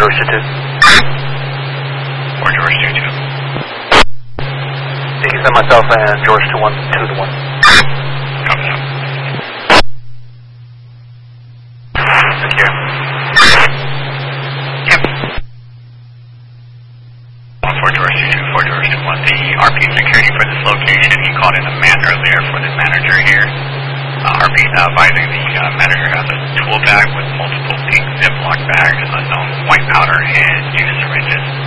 George 2-2. 4 George 2-2. You can send myself and George 2-1, 2-1. Copy that. Thank you. Yep. 4 George 2-2, 4 George 2-1. The RP security for this location, he called in a man earlier for the manager here. RP advising the manager has a tool bag with multiple pink Ziploc bags, unknown white powder, and 2 syringes.